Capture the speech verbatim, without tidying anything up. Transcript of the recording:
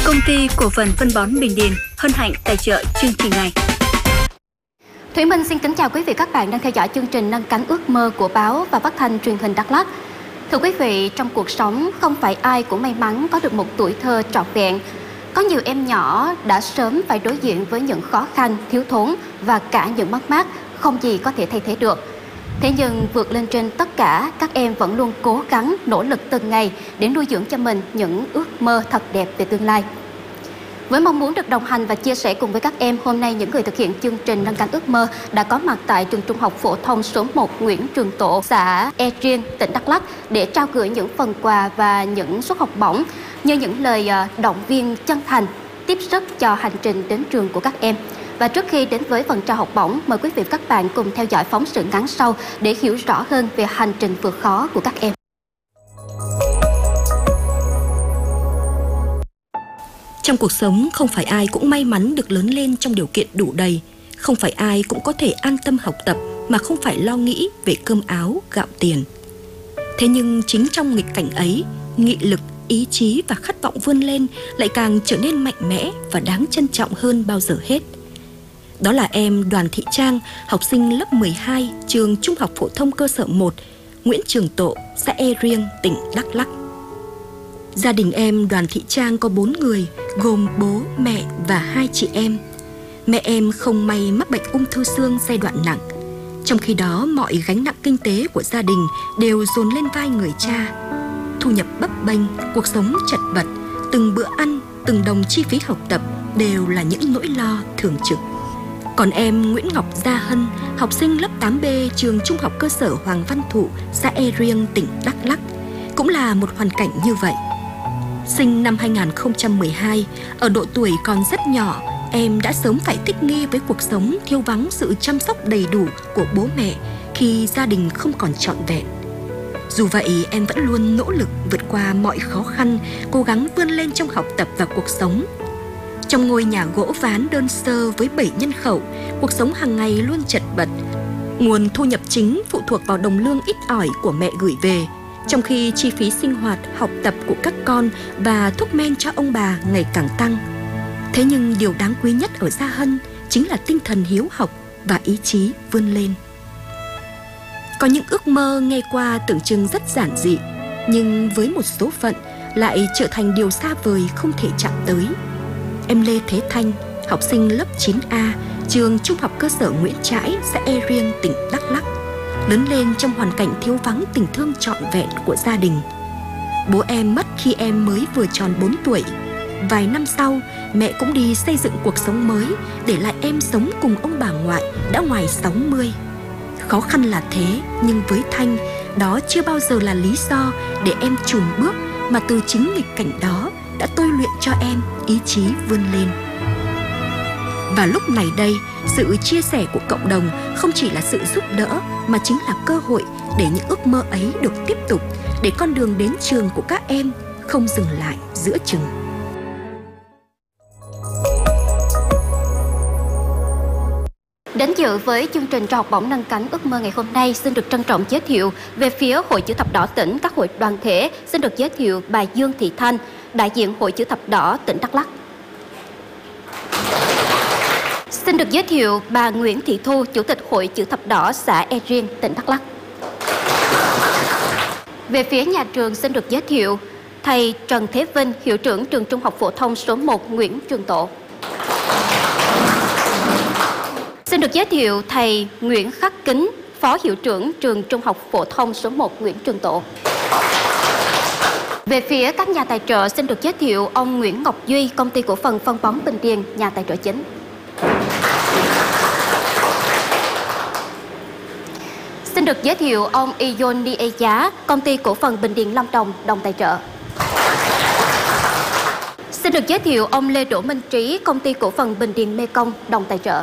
Công ty cổ phần phân bón Bình Điền hân hạnh tài trợ chương trình này. Thủy Minh xin kính chào quý vị các bạn đang theo dõi chương trình Nâng cánh ước mơ của báo và phát thanh truyền hình Đắk Lắk. Thưa quý vị, trong cuộc sống không phải ai cũng may mắn có được một tuổi thơ trọn vẹn. Có nhiều em nhỏ đã sớm phải đối diện với những khó khăn, thiếu thốn và cả những mất mát không gì có thể thay thế được. Thế nhưng vượt lên trên tất cả, các em vẫn luôn cố gắng, nỗ lực từng ngày để nuôi dưỡng cho mình những ước mơ thật đẹp về tương lai. Với mong muốn được đồng hành và chia sẻ cùng với các em, hôm nay những người thực hiện chương trình Nâng cánh ước mơ đã có mặt tại trường trung học phổ thông số một Nguyễn Trường Tộ, xã E Riêng, tỉnh Đắk Lắk để trao gửi những phần quà và những suất học bổng như những lời động viên chân thành, tiếp sức cho hành trình đến trường của các em. Và trước khi đến với phần trao học bổng, mời quý vị và các bạn cùng theo dõi phóng sự ngắn sau để hiểu rõ hơn về hành trình vượt khó của các em. Trong cuộc sống, không phải ai cũng may mắn được lớn lên trong điều kiện đủ đầy. Không phải ai cũng có thể an tâm học tập mà không phải lo nghĩ về cơm áo, gạo tiền. Thế nhưng chính trong nghịch cảnh ấy, nghị lực, ý chí và khát vọng vươn lên lại càng trở nên mạnh mẽ và đáng trân trọng hơn bao giờ hết. Đó là em Đoàn Thị Trang, học sinh lớp mười hai, trường Trung học phổ thông cơ sở một, Nguyễn Trường Tộ, xã E Riêng, tỉnh Đắk Lắk. Gia đình em Đoàn Thị Trang có bốn người, gồm bố, mẹ và hai chị em. Mẹ em không may mắc bệnh ung thư xương giai đoạn nặng. Trong khi đó, mọi gánh nặng kinh tế của gia đình đều dồn lên vai người cha. Thu nhập bấp bênh, cuộc sống chật vật, từng bữa ăn, từng đồng chi phí học tập đều là những nỗi lo thường trực. Còn em Nguyễn Ngọc Gia Hân, học sinh lớp tám B, trường Trung học cơ sở Hoàng Văn Thụ, xã E Riêng, tỉnh Đắk Lắk, cũng là một hoàn cảnh như vậy. Sinh năm hai nghìn không trăm mười hai, ở độ tuổi còn rất nhỏ, em đã sớm phải thích nghi với cuộc sống thiếu vắng sự chăm sóc đầy đủ của bố mẹ khi gia đình không còn trọn vẹn. Dù vậy, em vẫn luôn nỗ lực vượt qua mọi khó khăn, cố gắng vươn lên trong học tập và cuộc sống. Trong ngôi nhà gỗ ván đơn sơ với bảy nhân khẩu, cuộc sống hàng ngày luôn chật vật. Nguồn thu nhập chính phụ thuộc vào đồng lương ít ỏi của mẹ gửi về, trong khi chi phí sinh hoạt, học tập của các con và thuốc men cho ông bà ngày càng tăng. Thế nhưng điều đáng quý nhất ở Gia Hân chính là tinh thần hiếu học và ý chí vươn lên. Có những ước mơ nghe qua tưởng chừng rất giản dị, nhưng với một số phận lại trở thành điều xa vời không thể chạm tới. Em Lê Thế Thanh, học sinh lớp chín A, trường Trung học cơ sở Nguyễn Trãi, xã E Riêng, tỉnh Đắk Lắk, lớn lên trong hoàn cảnh thiếu vắng tình thương trọn vẹn của gia đình. Bố em mất khi em mới vừa tròn bốn tuổi. Vài năm sau, mẹ cũng đi xây dựng cuộc sống mới, để lại em sống cùng ông bà ngoại đã ngoài sáu mươi. Khó khăn là thế, nhưng với Thanh, đó chưa bao giờ là lý do để em chùn bước, mà từ chính nghịch cảnh đó đã tôi luyện cho em ý chí vươn lên. Và lúc này đây, sự chia sẻ của cộng đồng không chỉ là sự giúp đỡ, mà chính là cơ hội để những ước mơ ấy được tiếp tục, để con đường đến trường của các em không dừng lại giữa chừng. Đến dự với chương trình trao học bổng Nâng cánh ước mơ ngày hôm nay, xin được trân trọng giới thiệu về phía Hội Chữ thập đỏ tỉnh, các hội đoàn thể. Xin được giới thiệu bà Dương Thị Thanh, đại diện Hội Chữ thập đỏ tỉnh Đắk Lắk. Xin được giới thiệu bà Nguyễn Thị Thu, Chủ tịch Hội Chữ thập đỏ xã E Riêng, tỉnh Đắk Lắk. Về phía nhà trường, xin được giới thiệu thầy Trần Thế Vinh, hiệu trưởng trường Trung học phổ thông số một Nguyễn Trường Tộ. Xin được giới thiệu thầy Nguyễn Khắc Kính, phó hiệu trưởng trường Trung học phổ thông số một Nguyễn Trường Tộ. Về phía các nhà tài trợ, xin được giới thiệu ông Nguyễn Ngọc Duy, công ty cổ phần phân bón Bình Điền, nhà tài trợ chính. Xin được giới thiệu ông Ion Nie Giá, công ty cổ phần Bình Điền Lâm Đồng, đồng tài trợ. Xin được giới thiệu ông Lê Đỗ Minh Trí, công ty cổ phần Bình Điền Mê Công, đồng tài trợ.